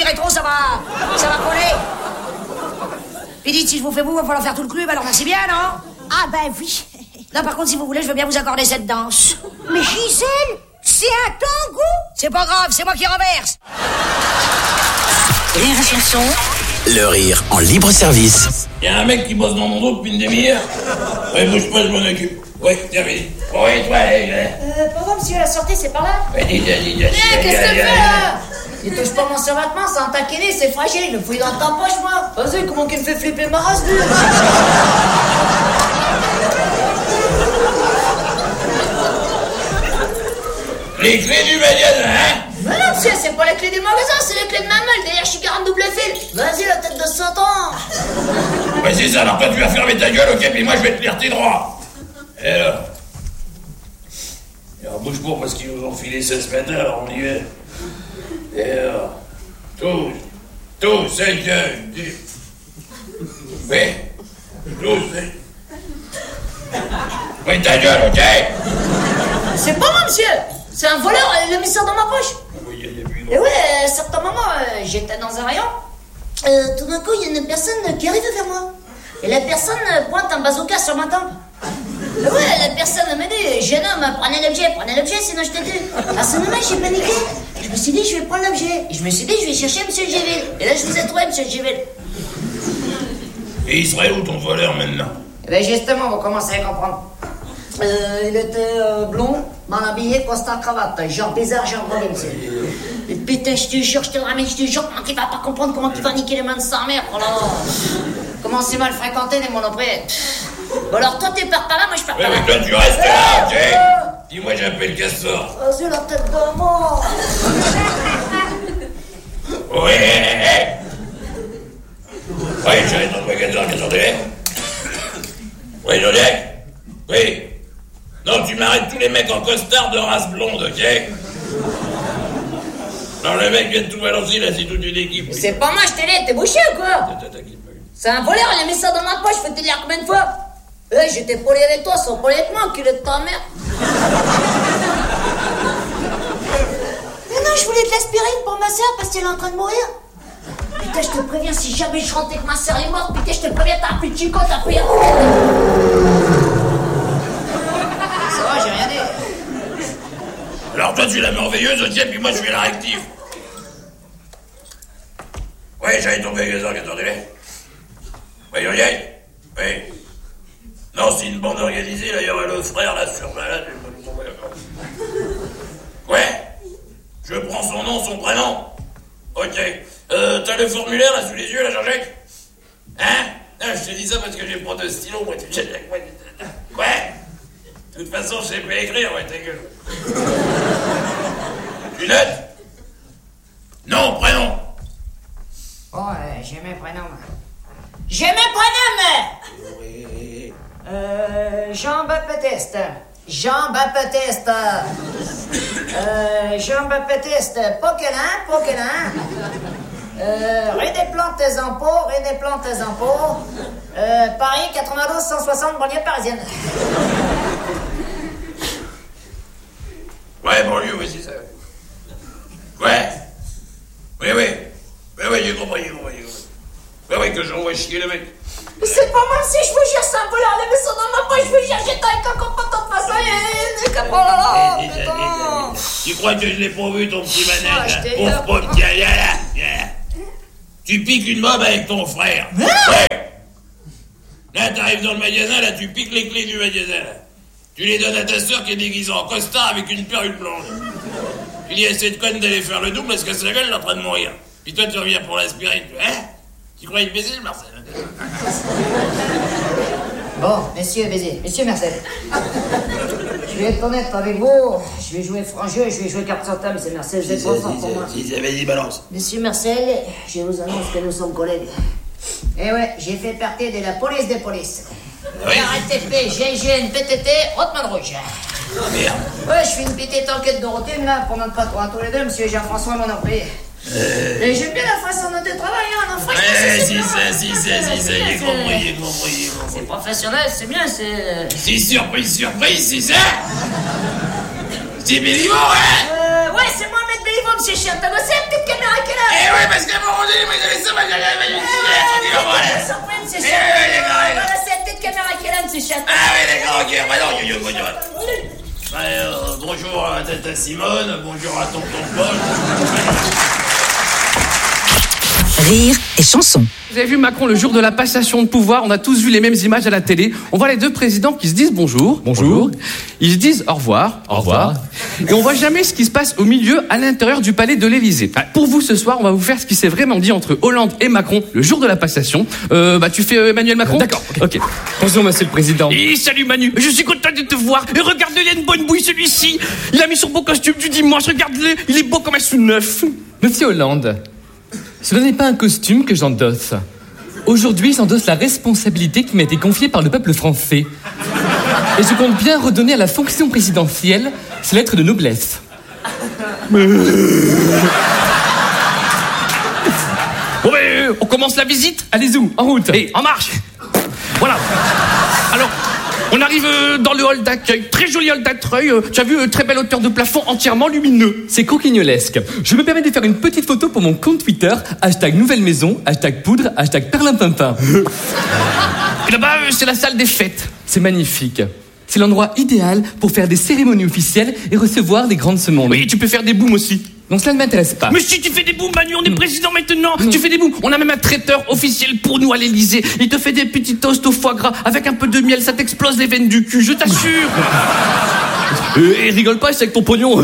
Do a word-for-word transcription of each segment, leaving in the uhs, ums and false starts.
transpirez trop, ça va... Ça va coller. Puis dites, si je vous fais vous, il va falloir faire tout le club, alors merci bien, non? Ah ben oui. Non, par contre, si vous voulez, je veux bien vous accorder cette danse. Mais Gisèle, c'est un tango. C'est pas grave, c'est moi qui renverse. Rire et chanson. Le rire en libre service. Il y a un mec qui bosse dans mon dos depuis une demi-heure. Ouais, bouge pas, je m'en occupe. Ouais, terminé. Ouais, toi, allez, allez. Euh, pardon, monsieur, la sortie, c'est par là? Ouais, dis, dis, dis, dis. Eh, qu'est-ce que tu fais, là? Il touche pas mon survêtement, c'est un taquiné, c'est fragile, il le fouille dans ta poche, moi. Vas-y, comment qu'il me fait flipper ma race, lui? Les clés du magasin, hein? Mais non, monsieur, c'est pas les clés du magasin, c'est les clés de ma meule, derrière, je suis quarante double fil. Vas-y, la tête de Satan. Ouais, c'est ça, alors toi, tu vas fermer ta gueule, ok, puis moi, je vais te lire tes droits. Et alors? Et alors, bouge pas, parce qu'ils nous ont filé ça ce matin, alors on y est. Et alors? Tous, tous, c'est que... Oui, tous, c'est... Oui, ta gueule, ok? C'est pas moi, monsieur. C'est un voleur, il a mis ça dans ma poche. Oui, il y a plus Et ouais, à un certain moment, euh, j'étais dans un rayon. Euh, tout d'un coup, il y a une personne qui arrive vers moi. Et la personne euh, pointe un bazooka sur ma tempe. Et ouais, la personne m'a dit, jeune homme, prenez l'objet, prenez l'objet, sinon je te tue. À ce moment, j'ai paniqué. Je me suis dit, je vais prendre l'objet. Et je me suis dit, je vais chercher monsieur Géville. Et là, je vous ai trouvé, monsieur Géville. Et il serait où ton voleur maintenant? Et ben justement, vous commencez à comprendre. Euh, il était euh, blond, mal habillé, costard, cravate. Genre bizarre, genre mauvais, monsieur. Et putain, je te jure, je te ramène, je te jure, comment tu vas pas comprendre, comment tu vas niquer les mains de sa mère. Oh là là. Comment c'est mal fréquenté les monoprix. Bon alors, toi, tu pars par là, moi, je pars Ouais, par là. mais toi, tu restes là, ok? Dis-moi, j'appelle Castor. Vas-y, la tête de mort. Oui, oui, j'arrête dans le magasin, qu'est-ce que c'est? Oui, Jodiac? Oui. Non, tu m'arrêtes tous les mecs en costard de race blonde, ok? Non, le mec vient de tout balancer, là, c'est toute une équipe. Oui. C'est pas moi, je t'ai dit, t'es bouché ou quoi? C'est un voleur, il a mis ça dans ma poche, faut te dire combien de fois? Eh, j'étais poli avec toi, sans poli avec moi, enculé de ta mère. Mais non, je voulais de l'aspirine pour ma soeur parce qu'elle est en train de mourir. Putain, je te préviens, si jamais je rentre et que ma soeur est morte, putain, je te préviens, t'as plus de chico, t'as plus rien. Ça va, j'ai rien dit. Alors toi, tu es la merveilleuse, ok, puis moi, je suis la réactive. Oui, j'allais ton magasin, qu'est-ce que c'est? Oui, Jodiac? Oui. Non, c'est une bande organisée, là, il y aurait le frère, là, sur là, là, ouais. Je prends son nom, son prénom. Ok. Euh, t'as le formulaire, là, sous les yeux, là, Jean-Jacques? Hein? Non, je te dis ça parce que j'ai pas de stylo, moi, tu sais, ouais. De toute façon, je sais pas écrire, ouais, ta gueule. Tu notes? Non, prénom. Oh, euh, j'ai mes prénoms. J'ai mes prénoms. Oui. Euh, Jean-Baptiste. Jean-Baptiste. Euh, Jean-Baptiste. Poquelin, Poquelin. Euh, rue des Plantes en Pau, rue des Plantes en Pau. Euh, Paris, quatre-vingt-douze cent soixante, banlieue parisienne. Ouais, banlieue, oui, c'est ça. Ouais. Oui, oui. Oui, oui, j'ai compris, j'ai compris, j'ai compris. Ouais, ouais, que j'envoie chier le mec. C'est pas moi, si je vous jure, c'est un voleur, il a mis ça dans ma poche, je vous jure, j'étais avec un copain de toute façon, il est... Oh là là, putain. Tu crois que je l'ai pas vu, ton petit Ah, manette, je là? t'ai Pauvre eu. pomme, tiens, viens là, viens. Tu piques une mob avec ton frère. Ouais. Là, t'arrives dans le magasin, là, tu piques les clés du magasin, là. Tu les donnes à ta soeur qui est déguisée en costard avec une perruque blanche. Tu dis à cette conne d'aller faire le double parce que sa gueule est en train de mourir. Puis toi, tu reviens pour l'aspirine, hein? Tu crois imbécile, Marcel? Bon, messieurs, baiser, monsieur Marcel. Je vais être honnête avec vous, je vais jouer franc jeu, je vais jouer carte sur table, c'est Marcel, vous êtes trop fort pour moi. Si, si, vas-y, balance. Monsieur Marcel, je vous annonce que nous sommes collègues. Eh ouais, j'ai fait partie de la police des polices. Oui. R T P, G I G N, P T T, Rottman Rouge. Oh, merde. Ouais, je fais une petite enquête de routine là pour notre patron à tous les deux, monsieur Jean-François Monoprix. Euh... Et j'aime bien la façon dont tu travailles, hein, non, franchement, Ouais, c'est si, bien. ça, si, ça, si, ça, j'ai c'est- compris, j'ai compris, j'ai compris. C'est professionnel, c'est bien, c'est... Si, surprise, surprise, c'est ça? C'est Béliveau, hein? Euh, ouais, c'est Mohamed Béliveau, monde, c'est chiant. T'as bossé la petite caméra qui est là. Eh ouais, parce qu'à un moment donné, moi, j'avais ça, moi, j'avais ça, j'avais ça, Sans c'est Eh chiant. ouais, d'accord, d'accord. Voilà, c'est la petite caméra qui est là, c'est chiant. Ah oui, d'accord, ok. Bah non, yo, yo, bonjour. Ouais, euh, bonjour à Tata Simone, bonjour à Tonton Paul. Rire et chanson. Vous avez vu Macron le jour de la passation de pouvoir, on a tous vu les mêmes images à la télé. On voit les deux présidents qui se disent bonjour, bonjour. Ils se disent au revoir, au revoir. Et on voit jamais ce qui se passe au milieu, à l'intérieur du palais de l'Élysée. Pour vous ce soir, on va vous faire ce qui s'est vraiment dit entre Hollande et Macron le jour de la passation. Euh, bah tu fais euh, Emmanuel Macron. D'accord. Ok. Bonjour Monsieur le Président. Et salut Manu, je suis content de te voir. Et regarde, il a une bonne bouille celui-ci. Il a mis son beau costume du dimanche. Regarde-le, il est beau comme un sous-neuf. Monsieur Hollande, ce n'est pas un costume que j'endosse. Aujourd'hui, j'endosse la responsabilité qui m'a été confiée par le peuple français. Et je compte bien redonner à la fonction présidentielle ses lettres de noblesse. Bon ben, on commence la visite. Allez-y, en route. Et en marche. Voilà. Alors, on arrive euh, dans le hall d'accueil. Très joli hall d'accueil. Euh, tu as vu, euh, très belle hauteur de plafond, entièrement lumineux. C'est coquignolesque. Je me permets de faire une petite photo pour mon compte Twitter. Hashtag nouvelle maison, hashtag poudre, hashtag perlimpinpin. Et là-bas, euh, c'est la salle des fêtes. C'est magnifique. C'est l'endroit idéal pour faire des cérémonies officielles et recevoir des grands de ce monde. Oui, tu peux faire des booms aussi. Donc cela ne m'intéresse pas. Mais si tu fais des booms, Manu, on est président maintenant. Tu fais des booms. On a même un traiteur officiel pour nous à l'Élysée. Il te fait des petits toasts au foie gras avec un peu de miel. Ça t'explose les veines du cul, je t'assure. Et rigole pas, c'est avec ton pognon.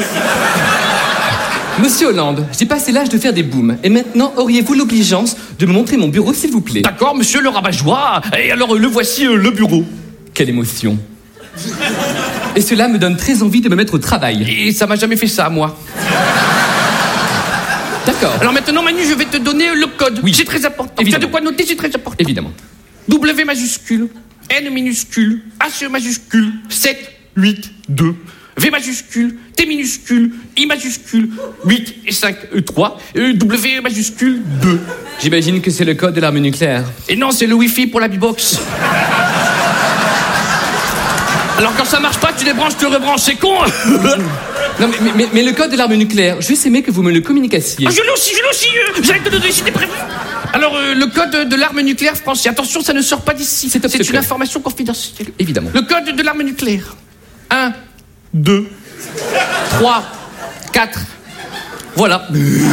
Monsieur Hollande, j'ai passé l'âge de faire des booms. Et maintenant, auriez-vous l'obligeance de me montrer mon bureau, s'il vous plaît? D'accord, monsieur le rabat-joie. Et alors, le voici, euh, le bureau. Quelle émotion. Et cela me donne très envie de me mettre au travail. Et ça m'a jamais fait ça, moi. D'accord. Alors maintenant, Manu, je vais te donner le code. Oui. C'est très important. Évidemment. Tu as de quoi noter, c'est très important. Évidemment. W majuscule, N minuscule, H majuscule, sept, huit, deux. V majuscule, T minuscule, I majuscule, huit et cinq, trois. Euh, w majuscule, deux. J'imagine que c'est le code de l'arme nucléaire. Et non, c'est le Wi-Fi pour la B-Box. Alors quand ça marche pas, tu débranches, tu le rebranches, c'est con. Non, mais, mais, mais le code de l'arme nucléaire, juste aimé que vous me le communicassiez. Ah, je l'ai aussi, je l'ai aussi. Euh, J'allais te le donner, c'était prévu. Alors, euh, le code de l'arme nucléaire français. Attention, ça ne sort pas d'ici. C'est top C'est une secret. information confidentielle. Évidemment. Le code de l'arme nucléaire. un, deux, trois, quatre. Voilà.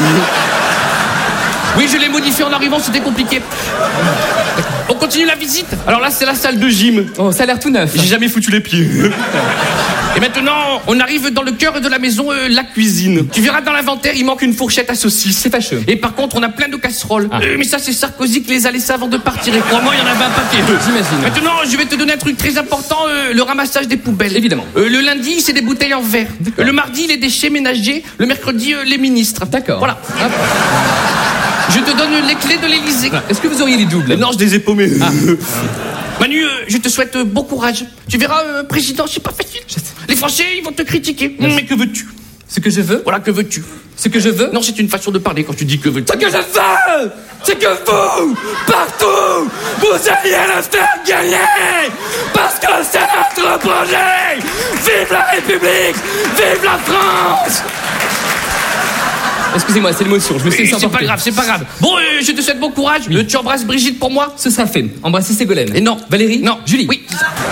Oui, je l'ai modifié en arrivant, c'était compliqué. On continue la visite. Alors là, c'est la salle de gym. Oh, ça a l'air tout neuf. J'ai jamais foutu les pieds. Et maintenant, on arrive dans le cœur de la maison, euh, la cuisine. Tu verras dans l'inventaire, il manque une fourchette à saucisse. C'est fâcheux. Et par contre, on a plein de casseroles. Ah. Euh, mais ça, c'est Sarkozy qui les a laissées avant de partir. Et crois-moi, il y en avait un paquet. J'imagine. Maintenant, je vais te donner un truc très important, euh, le ramassage des poubelles. Évidemment. Euh, le lundi, c'est des bouteilles en verre. Euh, le mardi, les déchets ménagers. Le mercredi, euh, les ministres. D'accord. Voilà. Hop. Je te donne les clés de l'Élysée. Est-ce que vous auriez les doubles? Non, je les ai paumés. Ah. Manu, euh, je te souhaite euh, bon courage. Tu verras, euh, président, c'est pas facile. Les Français, ils vont te critiquer. Merci. Mais que veux-tu? Ce que je veux? Voilà, que veux-tu? Ce que je veux? Non, c'est une façon de parler quand tu dis que veux-tu. Ce que je veux, c'est que vous, partout, vous alliez le faire gagner, parce que c'est notre projet. Vive la République, vive la France. Excusez-moi, c'est l'émotion, je me suis Et laissé C'est pas emporter. grave, c'est pas grave. Bon, euh, je te souhaite bon courage. Euh, tu embrasses Brigitte pour moi? Ce sera fait. Embrassez Ségolène. Et non. Valérie? Non. Julie? Oui.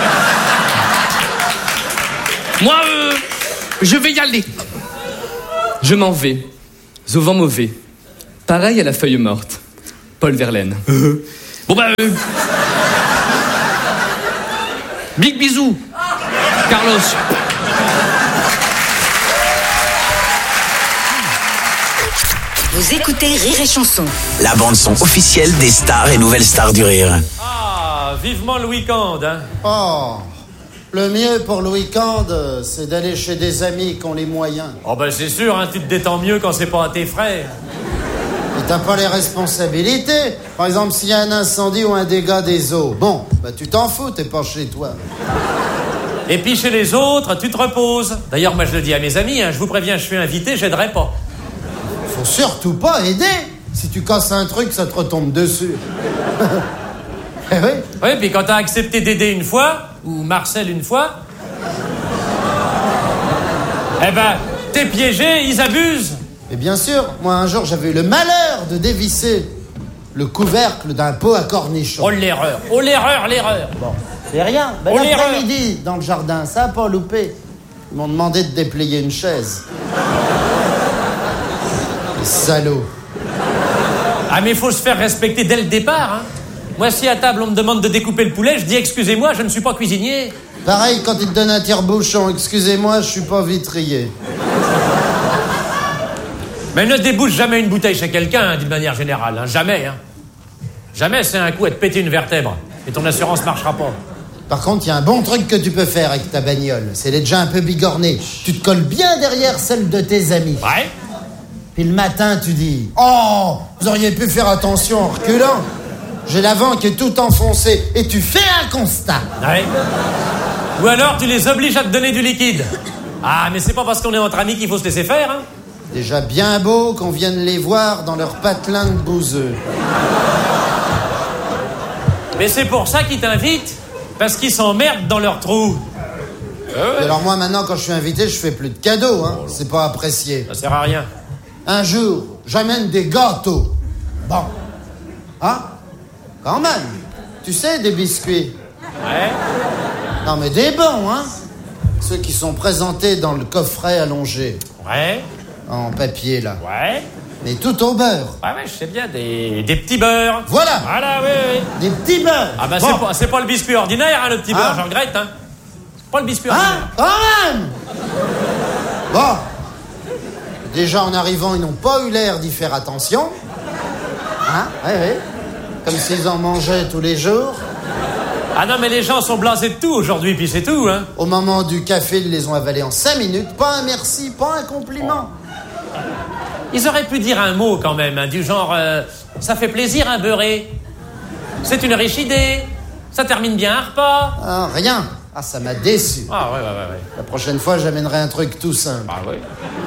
Moi, euh, je vais y aller. Je m'en vais. Au vent mauvais. Pareil à la feuille morte. Paul Verlaine. Bon bah... Euh... Big bisous, Carlos. Vous écoutez Rire et Chanson. La bande-son officielle des stars et nouvelles stars du rire. Ah, vivement le week-end, hein. Oh, le mieux pour le week-end, c'est d'aller chez des amis qui ont les moyens. Oh ben c'est sûr, hein, tu te détends mieux quand c'est pas à tes frais. Et t'as pas les responsabilités. Par exemple, s'il y a un incendie ou un dégât des eaux, bon, bah tu t'en fous, t'es pas chez toi. Et puis chez les autres, tu te reposes. D'ailleurs, moi je le dis à mes amis, hein, je vous préviens, je suis invité, j'aiderai pas. Faut surtout pas aider. Si tu casses un truc, ça te retombe dessus. Eh oui. Oui, puis quand t'as accepté d'aider une fois, ou Marcel une fois, eh ben, t'es piégé, ils abusent. Et bien sûr, moi un jour j'avais eu le malheur de dévisser le couvercle d'un pot à cornichons. Oh l'erreur, oh l'erreur, l'erreur. Bon, c'est rien. Ben, Oh, l'après-midi, dans le jardin, ça a pas loupé. Ils m'ont demandé de déplier une chaise. Les salauds. Ah mais il faut se faire respecter dès le départ, hein. Moi si à table on me demande de découper le poulet, je dis excusez-moi, je ne suis pas cuisinier. Pareil quand ils te donnent un tire-bouchon, excusez-moi, je suis pas vitrier. Mais ne débouche jamais une bouteille chez quelqu'un, hein, d'une manière générale, hein. Jamais, hein. Jamais c'est un coup à te péter une vertèbre. Et ton assurance marchera pas. Par contre, il y a un bon truc que tu peux faire avec ta bagnole. C'est elle est déjà un peu bigornée. Tu te colles bien derrière celle de tes amis. Ouais. Puis le matin, tu dis « Oh, vous auriez pu faire attention en reculant. J'ai l'avant qui est tout enfoncé. » Et tu fais un constat. Ouais. Ou alors tu les obliges à te donner du liquide. Ah, mais c'est pas parce qu'on est entre amis qu'il faut se laisser faire, hein. Déjà bien beau qu'on vienne les voir dans leur patelin de bouseux. Mais c'est pour ça qu'ils t'invitent. Parce qu'ils s'emmerdent dans leur trou. Et alors moi, maintenant, quand je suis invité, je fais plus de cadeaux, hein. C'est pas apprécié. Ça sert à rien. Un jour, j'amène des gâteaux. Bon. Hein? Quand même. Tu sais, des biscuits. Ouais. Non, mais des bons, hein? Ceux qui sont présentés dans le coffret allongé. Ouais. En papier, là. Ouais. Mais tout au beurre. Ouais, ouais, je sais bien, des, des petits beurres. Voilà. Voilà, oui, oui. Des petits beurres. Ah bah bon. c'est, pas, c'est pas le biscuit ordinaire, hein, le petit Hein? beurre, je regrette, hein. C'est pas le biscuit Hein? ordinaire. Quand même. Bon. Déjà, en arrivant, ils n'ont pas eu l'air d'y faire attention. Hein? Oui, oui. Comme s'ils en mangeaient tous les jours. Ah non, mais les gens sont blasés de tout aujourd'hui, puis c'est tout, hein. Au moment du café, ils les ont avalés en cinq minutes. Pas un merci, pas un compliment. Ils auraient pu dire un mot quand même, hein, du genre euh, ça fait plaisir un beurré. C'est une riche idée. Ça termine bien un repas. Ah, rien. Ah, ça m'a déçu. Ah ouais, ouais, ouais, ouais. La prochaine fois, j'amènerai un truc tout simple. Ah ouais.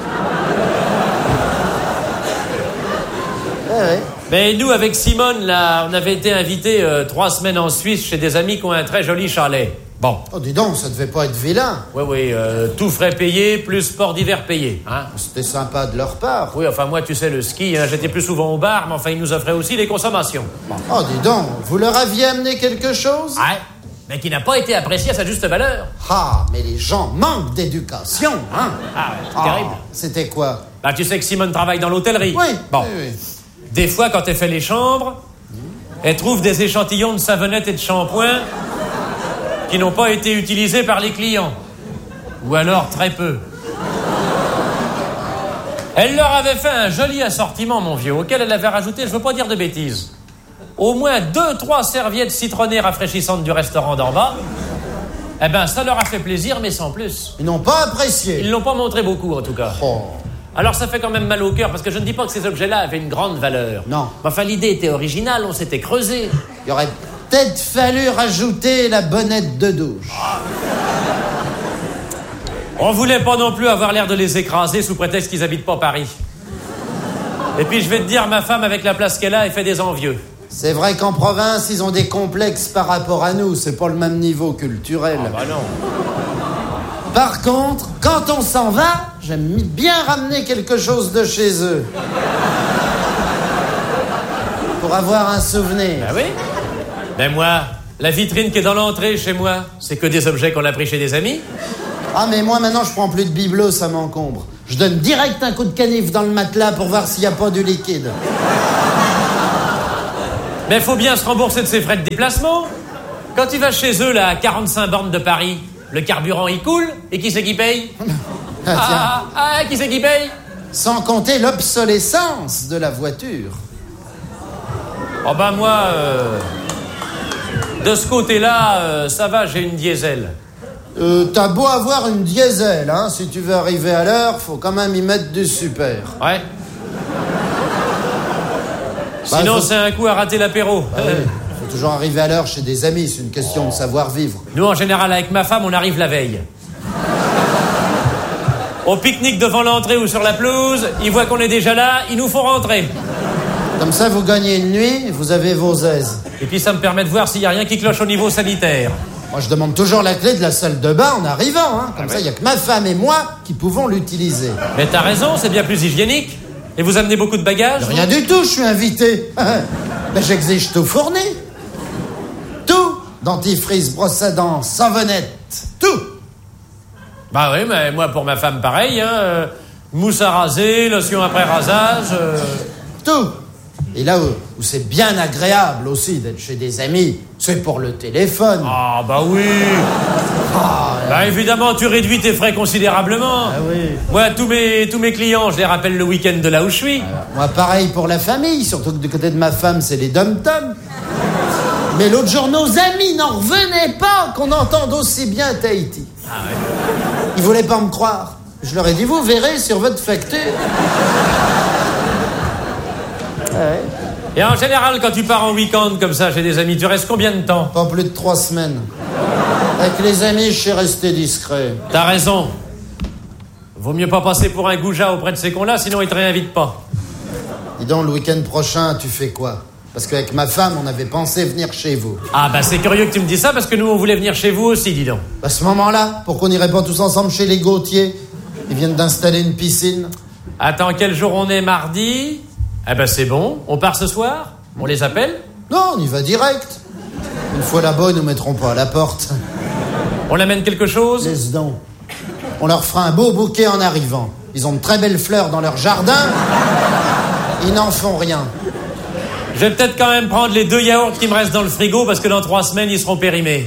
Ouais, ouais. Mais nous, avec Simone, là, on avait été invités euh, trois semaines en Suisse chez des amis qui ont un très joli chalet. Bon. Oh, dis donc, ça devait pas être vilain. Oui, oui, euh, tout frais payé, plus sport d'hiver payé, hein. C'était sympa de leur part. Oui, enfin, moi, tu sais, le ski, hein, j'étais plus souvent au bar, mais enfin, ils nous offraient aussi les consommations. Bon. Oh, dis donc, vous leur aviez amené quelque chose? Ouais, mais qui n'a pas été apprécié à sa juste valeur. Ah, mais les gens manquent d'éducation, hein? Ah, ouais, c'est Ah, terrible. C'était quoi? Bah, tu sais que Simone travaille dans l'hôtellerie. Oui. Bon. Oui, oui. Des fois, quand elle fait les chambres, elle trouve des échantillons de savonnette et de shampoing qui n'ont pas été utilisés par les clients. Ou alors très peu. Elle leur avait fait un joli assortiment, mon vieux, auquel elle avait rajouté, je veux pas dire de bêtises, au moins deux, trois serviettes citronnées rafraîchissantes du restaurant d'en bas. Eh ben, ça leur a fait plaisir, mais sans plus. Ils n'ont pas apprécié. Ils l'ont pas montré beaucoup, en tout cas. Oh. Alors ça fait quand même mal au cœur, parce que je ne dis pas que ces objets-là avaient une grande valeur. Non. Mais enfin, l'idée était originale, on s'était creusé. Il aurait peut-être fallu rajouter la bonnette de douche. On voulait pas non plus avoir l'air de les écraser sous prétexte qu'ils habitent pas Paris. Et puis je vais te dire, ma femme, avec la place qu'elle a, elle fait des envieux. C'est vrai qu'en province, ils ont des complexes par rapport à nous. C'est pas le même niveau culturel. Ah bah non. Par contre, quand on s'en va, j'aime bien ramener quelque chose de chez eux. Pour avoir un souvenir. Ben oui. Ben moi, la vitrine qui est dans l'entrée chez moi, c'est que des objets qu'on a pris chez des amis. Ah, mais moi, maintenant, je prends plus de bibelot, ça m'encombre. Je donne direct un coup de canif dans le matelas pour voir s'il n'y a pas du liquide. Mais faut bien se rembourser de ses frais de déplacement. Quand tu vas chez eux, là, à quarante-cinq bornes de Paris, le carburant, il coule, et qui c'est qui paye? Ah, tiens. Ah, ah, ah, qui c'est qui paye? Sans compter l'obsolescence de la voiture. Oh ben moi, euh, de ce côté-là, euh, ça va, j'ai une diesel. Euh, t'as beau avoir une diesel, hein, si tu veux arriver à l'heure, faut quand même y mettre du super. Ouais. Bah, Sinon, faut... c'est un coup à rater l'apéro. Ah, oui. Faut toujours arriver à l'heure chez des amis, c'est une question oh. de savoir-vivre. Nous, en général, avec ma femme, on arrive la veille. Au pique-nique devant l'entrée ou sur la pelouse, ils voient qu'on est déjà là, ils nous font rentrer. Comme ça, vous gagnez une nuit et vous avez vos aises. Et puis ça me permet de voir s'il n'y a rien qui cloche au niveau sanitaire. Moi, je demande toujours la clé de la salle de bain en arrivant, hein. Comme ah, ça, il ouais. n'y a que ma femme et moi qui pouvons l'utiliser. Mais t'as raison, c'est bien plus hygiénique. Et vous amenez beaucoup de bagages? Rien du tout, je suis invité. Mais j'exige tout fourni. Tout. Dentifrice, brosse à dents, savonnette, tout. Bah oui, mais moi pour ma femme pareil, hein. Euh, mousse à raser, lotion après rasage... Euh... Tout. Et là où, où c'est bien agréable aussi d'être chez des amis, c'est pour le téléphone. Ah bah oui. Ah, bah évidemment, tu réduis tes frais considérablement. Ah oui. Moi, tous mes, tous mes clients, je les rappelle le week-end de là où je suis. Alors, moi, pareil pour la famille, surtout que du côté de ma femme, c'est les dom-toms. Mais l'autre jour, nos amis n'en revenaient pas qu'on entende aussi bien Tahiti. Ah ouais. Ils voulaient pas me croire. Je leur ai dit, vous verrez sur votre facture. Ouais. Et en général, quand tu pars en week-end comme ça chez des amis, tu restes combien de temps? Pas plus de trois semaines. Avec les amis, je suis resté discret. T'as raison. Vaut mieux pas passer pour un goujat auprès de ces cons-là, sinon ils te réinvitent pas. Dis donc, le week-end prochain, tu fais quoi? Parce qu'avec ma femme, on avait pensé venir chez vous. Ah bah c'est curieux que tu me dises ça, parce que nous, on voulait venir chez vous aussi, dis donc. À ce moment-là, pourquoi on n'irait pas tous ensemble chez les Gauthier? Ils viennent d'installer une piscine. Attends, quel jour on est? Mardi? Eh ben c'est bon, on part ce soir? On les appelle? Non, on y va direct. Une fois là-bas, ils nous mettront pas à la porte. On amène quelque chose? Laisse donc. On leur fera un beau bouquet en arrivant. Ils ont de très belles fleurs dans leur jardin. Ils n'en font rien. Je vais peut-être quand même prendre les deux yaourts qui me restent dans le frigo, parce que dans trois semaines, ils seront périmés.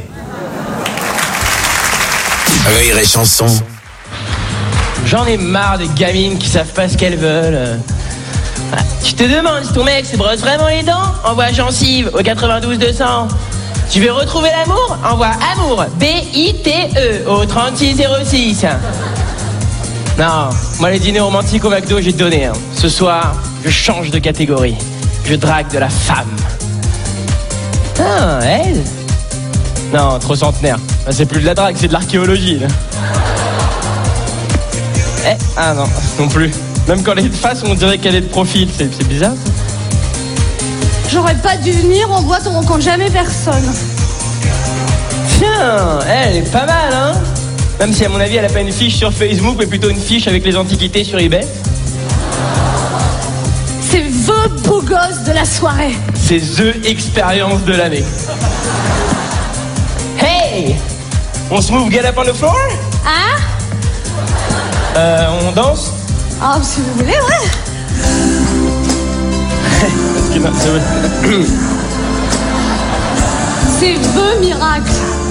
Rire et chanson. J'en ai marre des gamines qui savent pas ce qu'elles veulent. Ah, tu te demandes si ton mec se brosse vraiment les dents? Envoie gencive au quatre-vingt-douze deux cents. Tu veux retrouver l'amour? Envoie amour, B I T E, au trente-six zéro six. Non, moi les dîners romantiques au McDo, j'ai donné. Hein. Ce soir, je change de catégorie. Je drague de la femme. Ah, elle? Non, trop centenaire. C'est plus de la drague, c'est de l'archéologie, là. Eh, ah non, non plus. Même quand elle est de face, on dirait qu'elle est de profil. C'est, c'est bizarre, ça. J'aurais pas dû venir en boîte, on rencontre jamais personne. Tiens, elle est pas mal, hein? Même si, à mon avis, elle a pas une fiche sur Facebook, mais plutôt une fiche avec les antiquités sur eBay. C'est the beau gosse de la soirée. C'est the expérience de l'année. Hey! On se move, get up on the floor? Hein? Euh, on danse? Ah, si vous voulez, ouais. C'est the miracle.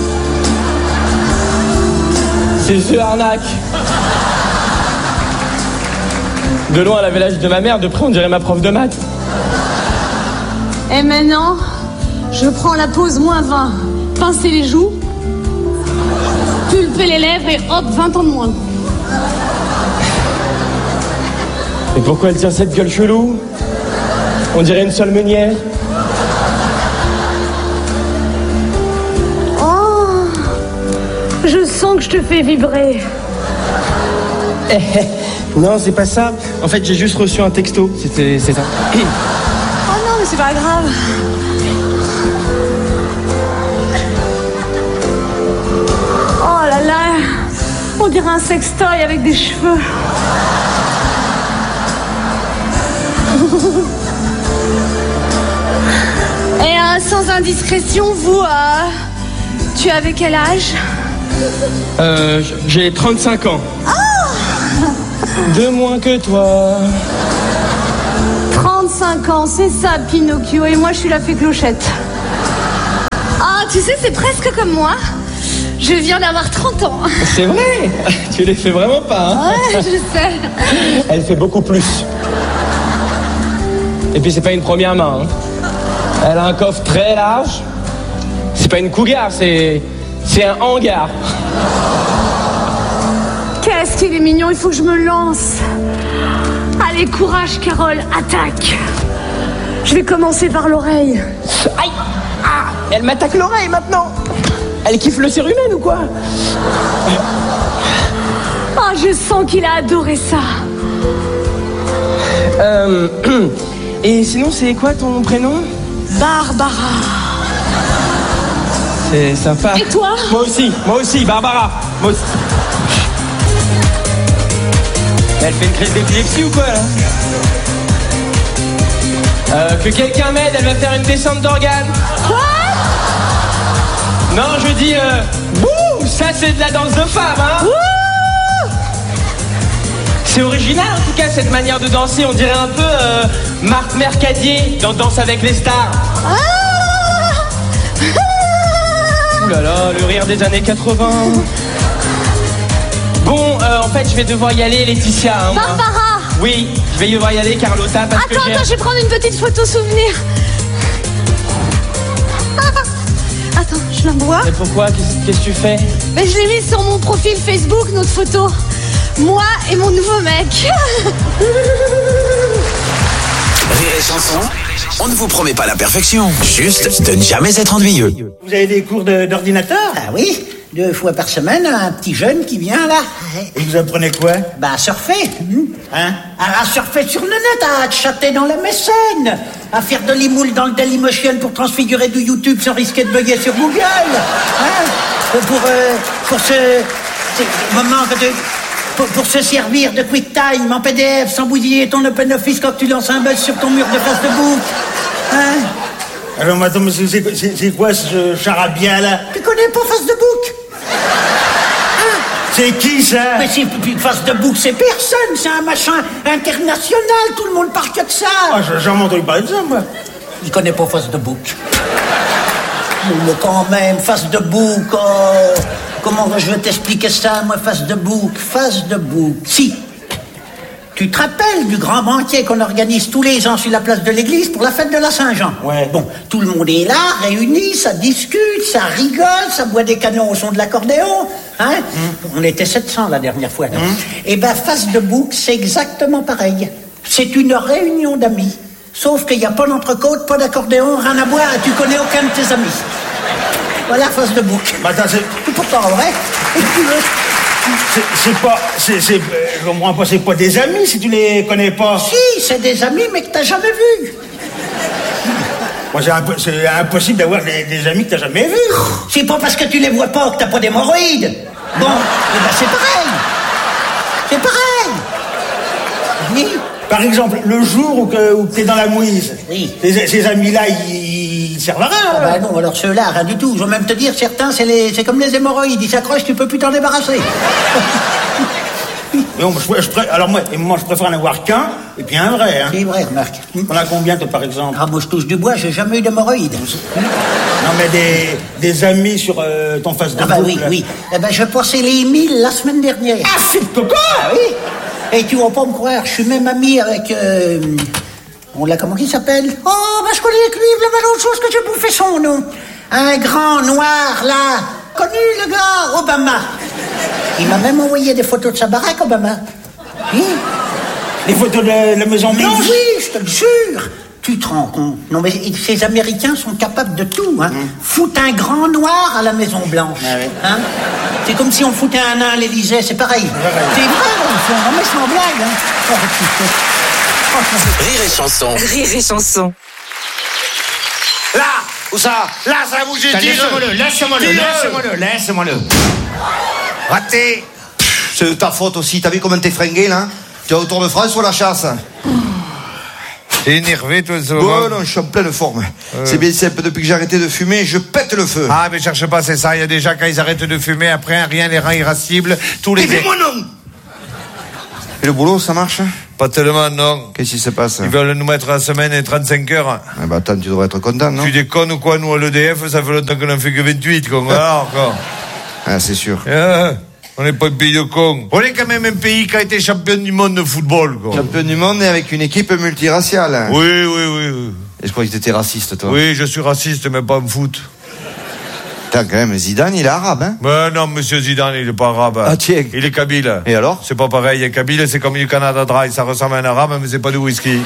C'est the arnaque. De loin, elle avait l'âge de ma mère, de près, on dirait ma prof de maths. Et maintenant, je prends la pause moins vingt. Pincer les joues, pulper les lèvres et hop, vingt ans de moins. Et pourquoi elle tient cette gueule chelou? On dirait une seule meunière. Oh, je sens que je te fais vibrer. Eh, eh, non, c'est pas ça. En fait, j'ai juste reçu un texto. C'était, c'est ça. Oh non, mais c'est pas grave. Oh là là, on dirait un sextoy avec des cheveux. Et euh, sans indiscrétion, vous, euh, tu avais quel âge? Euh, j'ai trente-cinq ans. Oh! De moins que toi. trente-cinq ans, c'est ça, Pinocchio. Et moi, je suis la fée Clochette. Ah, tu sais, c'est presque comme moi. Je viens d'avoir trente ans. C'est vrai? Tu les fais vraiment pas, hein? Ouais, je sais. Elle fait beaucoup plus. Et puis, c'est pas une première main, hein. Elle a un coffre très large. C'est pas une cougar, c'est... c'est un hangar. Qu'est-ce qu'il est mignon, il faut que je me lance. Allez, courage, Carole, attaque. Je vais commencer par l'oreille. Aïe! Ah, elle m'attaque l'oreille maintenant. Elle kiffe le cérumen ou quoi? Ah, je sens qu'il a adoré ça. Euh... Et sinon, c'est quoi ton prénom? Barbara. C'est sympa. Et toi? Moi aussi, moi aussi, Barbara. Moi aussi. Elle fait une crise d'épilepsie ou quoi, là? Euh, que quelqu'un m'aide, elle va faire une descente d'organes. Quoi? Non, je dis, euh, bouh, ça c'est de la danse de femme, hein. Wouh! C'est original en tout cas cette manière de danser, on dirait un peu euh, Marc Mercadier dans Danse avec les stars. Ah! Ouh là là, le rire des années quatre-vingts. Bon, euh, en fait, je vais devoir y aller, Laetitia. Hein, Barbara! Oui, je vais devoir y aller, Carlotta, parce attends, que j'ai... attends, je vais prendre une petite photo souvenir. Attends, je la vois. Mais pourquoi? Qu'est-ce qu'est-ce que tu fais? Mais je l'ai mise sur mon profil Facebook, notre photo. Moi et mon nouveau mec. Rire et chanson, on ne vous promet pas la perfection, juste de ne jamais être ennuyeux. Vous avez des cours de- d'ordinateur? Ah oui, deux fois par semaine, un petit jeune qui vient là. Et vous apprenez quoi? Bah, à surfer. Hein? À, à surfer sur le net, à chatter dans la mécène, à faire de l'imoule dans le Dailymotion pour transfigurer du YouTube sans risquer de bugger sur Google. Hein? Pour, euh, pour ce, ce moment de... Pour, pour se servir de QuickTime en P D F sans bousiller ton OpenOffice quand tu lances un buzz sur ton mur de Facebook. Hein? Alors, attends, mais c'est- c'est c'est- c'est quoi ce charabia là? Tu connais pas Facebook? C'est qui ça? Mais c'est Facebook, c'est personne, c'est un machin international, tout le monde parle que de ça. Ah, j'ai jamais entendu parler de ça, moi. Il connaît pas Facebook. Mais quand même, Facebook, oh, comment je vais t'expliquer ça, moi, Facebook, Facebook. Si, tu te rappelles du grand banquet qu'on organise tous les ans sur la place de l'église pour la fête de la Saint-Jean? Ouais. Bon, tout le monde est là, réuni, ça discute, ça rigole, ça boit des canons au son de l'accordéon, hein? On était sept cents la dernière fois. Et ben, Facebook, c'est exactement pareil. C'est une réunion d'amis. Sauf qu'il n'y a pas d'entrecôte, pas d'accordéon, rien à boire, et tu connais aucun de tes amis. Voilà, Facebook. Bah, attends, c'est... C'est pourtant vrai. Et tu veux. C'est c'est pas... C'est... c'est- euh, Je comprends pas, c'est pas des amis si tu les connais pas. Si, c'est des amis, mais que t'as jamais vus. Moi, c'est impo- c'est impossible d'avoir des, des amis que t'as jamais vus. C'est pas parce que tu les vois pas que t'as pas d'hémorroïdes. Bon, eh ben c'est pareil. C'est pareil. Oui. Par exemple, le jour où, que, où t'es dans la mouise, Oui. ces, ces amis-là, ils, ils servent à rien. Ah bah non, alors ceux-là, rien du tout. Je vais même te dire, certains, c'est les, c'est comme les hémorroïdes. Ils s'accrochent, tu peux plus t'en débarrasser. Non, moi, je, je pré- alors moi, et moi, je préfère en avoir qu'un, et puis un vrai. Hein. C'est vrai, remarque. On a combien, toi, par exemple? Ah, moi, je touche du bois, j'ai jamais eu d'hémorroïdes. Non, mais des, des amis sur euh, ton face de Ah bah oui, là. oui. Eh ben, je passais les mille la semaine dernière. Ah, c'est coco! Ah oui. Et tu vas pas me croire, je suis même ami avec... Euh, on l'a, comment il s'appelle? Oh, bah je connais que lui, il y avait autre chose que j'ai bouffé son nom. Un grand noir, là. Connu, le gars, Obama. Il m'a même envoyé des photos de sa baraque, Obama. Oui. Les photos de la Maison Mais Blanche? oui, je te le jure. Tu te rends compte? Non, mais ces Américains sont capables de tout, hein. Mmh. Foutre un grand noir à la Maison Blanche. Ah oui. Hein? C'est comme si on foutait un nain à l'Élysée, c'est pareil. C'est vrai, on met sans blague, hein. Oh, putain. Rire et chanson. Rire et chanson. Là! Où ça? Là, ça a bougé, tire! Laisse-moi-le, laisse-moi-le, Tire. laisse-moi-le, laisse-moi-le. Raté! C'est de ta faute aussi, t'as vu comment t'es fringué là? Tu es au Tour de France ou à la chasse? T'es énervé, toi, ce Oh moment? non, je suis en pleine forme. C'est bien simple, depuis que j'ai arrêté de fumer, je pète le feu. Ah, mais cherche pas, c'est ça. Il y a des gens, quand ils arrêtent de fumer, après, rien les rend irascibles. Tous les... Et fais-moi non! Et le boulot, ça marche? Pas tellement, non. Qu'est-ce qui se passe? Ils veulent nous mettre la semaine et trente-cinq heures. Ah bah attends, tu devrais être content, non? Tu déconnes ou quoi? Nous, à l'E D F, ça fait longtemps qu'on en fait que vingt-huit, con. Ah, encore. Ah, c'est sûr. Ah, on n'est pas un pays de cons. On est quand même un pays qui a été champion du monde de football, quoi. Champion du monde et avec une équipe multiraciale. Oui, oui, oui, oui. Et je crois que t'étais raciste, toi. Oui, je suis raciste, mais pas en foot. Putain, quand même, Zidane, il est arabe, hein? Mais non, monsieur Zidane, il est pas arabe. Ah, tiens. Il est kabyle. Et alors? C'est pas pareil. Un kabyle, c'est comme du Canada Dry. Ça ressemble à un arabe, mais c'est pas du whisky.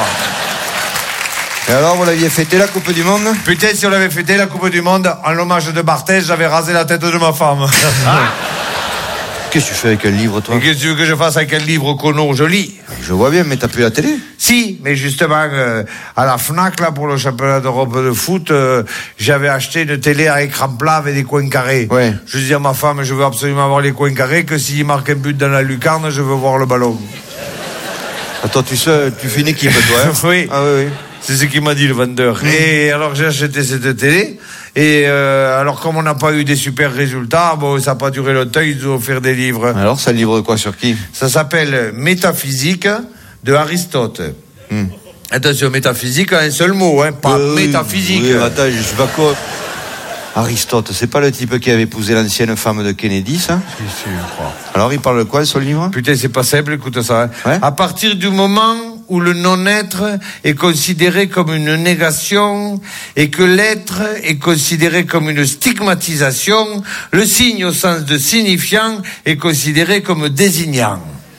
Et alors, vous l'aviez fêté la Coupe du Monde? Putain, si on l'avait fêté la Coupe du Monde, en l'hommage de Barthez, j'avais rasé la tête de ma femme. Qu'est-ce que tu fais avec un livre, toi? Et qu'est-ce que tu veux que je fasse avec un livre conno? Je lis. Je vois bien, mais t'as plus la télé? Si, mais justement, euh, à la Fnac, là, pour le championnat d'Europe de foot, euh, j'avais acheté une télé à écran plat avec des coins carrés. Ouais. Je dis à ma femme, je veux absolument avoir les coins carrés, que s'il marque un but dans la lucarne, je veux voir le ballon. Attends, tu sais, tu fais une équipe, toi, hein? Oui. Ah oui, oui. C'est ce qu'il m'a dit, le vendeur. Mmh. Et alors, j'ai acheté cette télé. Et euh, alors, comme on n'a pas eu des super résultats, bon, ça n'a pas duré longtemps, ils ont offert des livres. Alors, ça livre quoi sur qui? Ça s'appelle Métaphysique de Aristote. Mmh. Attention, métaphysique, un seul mot, hein, pas euh, métaphysique. Oui, attends, je suis pas con. Aristote, c'est pas le type qui avait épousé l'ancienne femme de Kennedy, ça? Si, si, je crois. Alors, il parle de quoi, ce livre? Putain, c'est pas simple, écoute ça. Hein. Ouais? À partir du moment où le non-être est considéré comme une négation et que l'être est considéré comme une stigmatisation, le signe au sens de signifiant est considéré comme désignant.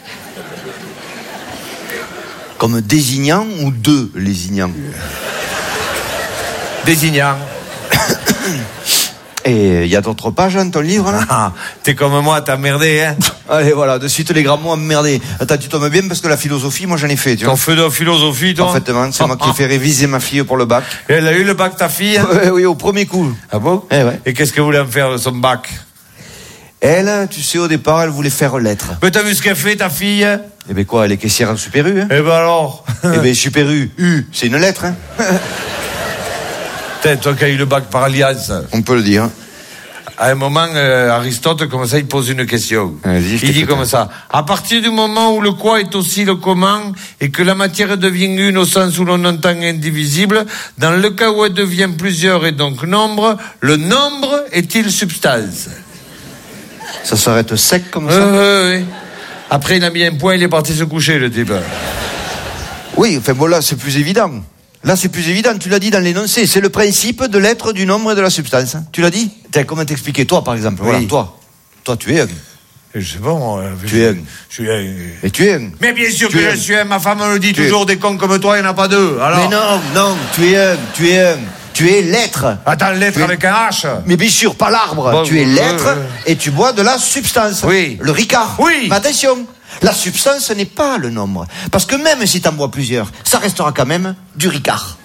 Comme désignant ou de lésignant? Désignant. Et il y a d'autres pages dans ton livre, là? Ah, t'es comme moi, t'as merdé, hein? Allez, voilà, de suite les grands mots emmerdés. Attends, tu tombes bien parce que la philosophie, moi j'en ai fait, tu vois. T'en fais de la philosophie, toi? Parfaitement, c'est moi qui ai fait réviser ma fille pour le bac. Et elle a eu le bac, ta fille? Oui, oui, au premier coup. Ah bon? Eh ouais. Et qu'est-ce qu'elle voulait en faire de son bac? Elle, tu sais, au départ, elle voulait faire lettres. Mais t'as vu ce qu'elle fait, ta fille? Eh ben quoi, elle est caissière en Super U, hein? Eh ben alors? Eh ben Super U, U, c'est une lettre, hein? Putain, toi qui as eu le bac par alliance. On peut le dire. À un moment, euh, Aristote, comme ça, il pose une question. Vas-y, il dit comme ça. À partir du moment où le quoi est aussi le comment, et que la matière devient une au sens où l'on entend indivisible, dans le cas où elle devient plusieurs et donc nombre, le nombre est-il substance? Ça s'arrête sec comme ça? Euh, oui. Après, il a mis un point, il est parti se coucher, le type. Oui, enfin bon, là, c'est plus évident. Là, c'est plus évident, tu l'as dit dans l'énoncé. C'est le principe de l'être, du nombre et de la substance. Tu l'as dit? Tiens, comment t'expliquer? Toi, par exemple. Oui. Voilà, toi. Toi, tu es un. Je sais pas, moi. Tu es un. Je suis un. Mais tu es un. Mais bien sûr tu que je suis un. Ma femme me le dit tu toujours, es... des cons comme toi, il n'y en a pas deux. Alors... Mais non, non, tu es un. Tu es un. Tu es l'être. Attends, l'être avec un H. Mais bien sûr, pas l'arbre. Bon, tu es l'être euh... et tu bois de la substance. Oui. Le Ricard. Oui. Mais attention. La substance n'est pas le nombre. Parce que même si t'en bois plusieurs, ça restera quand même du Ricard.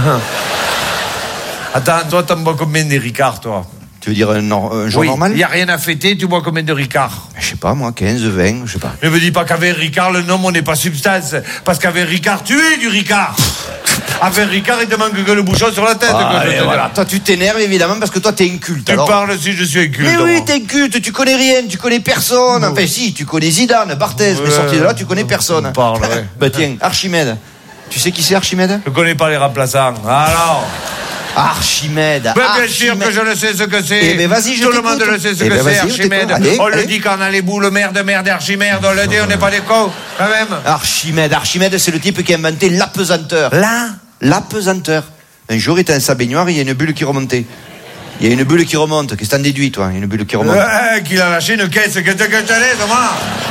Attends, toi, t'en bois combien de Ricard, toi? Tu veux dire un, un jour oui, normal? Il n'y a rien à fêter, tu bois combien de Ricard? Je sais pas, moi, quinze, vingt, je sais pas. Ne me dis pas qu'avec Ricard, le nombre n'est pas substance. Parce qu'avec Ricard, tu es du Ricard. Avec Ricard, il te manque que le bouchon sur la tête. Ah, allez, voilà. Toi, tu t'énerves, évidemment, parce que toi, t'es inculte. Tu alors... parles si je suis inculte. Mais oui, t'es inculte, tu connais rien, tu connais personne. Non. Enfin, si, tu connais Zidane, Barthez, ouais, mais sorti de là, tu connais personne. Parle, ouais. Bah tiens, Archimède. Tu sais qui c'est, Archimède? Je connais pas les remplaçants. Alors... Archimède. Ben, bien Archimède. Sûr que je le sais ce que c'est. Eh ben vas-y, je Tout le monde le sait ce eh que ben c'est, Archimède. Allez, on allez. le dit quand on a les boules, merde, merde, Archimède. On le dit, on n'est pas des cons, quand même. Archimède, Archimède, c'est le type qui a inventé l'apesanteur. La L'apesanteur. Un jour, il était dans sa baignoire, il y a une bulle qui remontait. Il y a une bulle qui remonte. Qu'est-ce que t'en déduis, toi? Il y a une bulle qui remonte. Euh, qu'il a lâché une caisse, que tu que Thomas.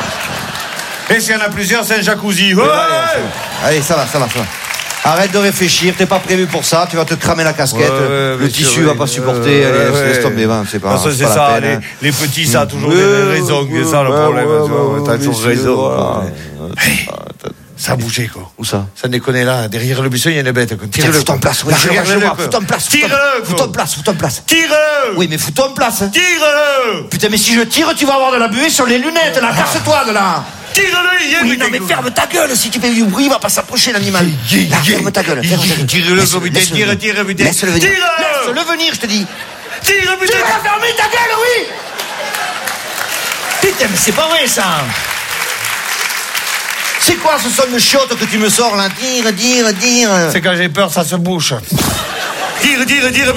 Et s'il y en a plusieurs, c'est un jacuzzi. Ouais, ouais, allez, ça va, ça va, ça va. Arrête de réfléchir, t'es pas prévu pour ça, tu vas te cramer la casquette, ouais, ouais, le tissu oui. va pas supporter, euh, allez, ouais, laisse tomber, va, c'est pas, c'est, c'est pas ça, la peine, les, hein. les petits, ça a toujours ouais, des raisons, c'est ça le ouais, problème, ouais, tu vois, ouais, t'as toujours ouais, raison. Voilà. Hey, ça a bougé, quoi. Où ça? Ça déconne là, derrière le buisson, il y a une bête, quoi. Tire-le, fous-toi en place, oui, regarde-le, fous-toi en place, tire-le, fous-toi en place, fous-toi en place. Tire-le! Oui, mais fous-toi en place. Tire-le! Putain, mais si je tire, tu vas avoir de la buée sur les lunettes, là, casse-toi de là. Tire-le, il est oui, non, mais ferme ta gueule, si tu fais du bruit, il va pas s'approcher l'animal. Là, ferme ta gueule, ferme ta gueule. Tire-le, putain, tire, tire, putain. Laisse-le venir. Tire-le! Laisse-le venir, je te dis. Tire, putain! Tu vas fermer ta gueule, oui! Putain, mais c'est pas vrai, ça! C'est quoi ce son de chiotte que tu me sors, là? Dire, dire, dire. C'est quand j'ai peur, ça se bouche. Tire, tire, tire.